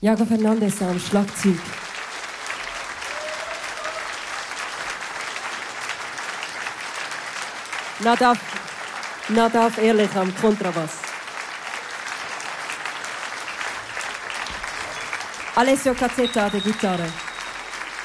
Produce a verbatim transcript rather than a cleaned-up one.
Jago Fernandez am Schlagzeug. Nadav, Nadav Ehrlich am Kontrabass. Alessio Cazzetta an der Gitarre.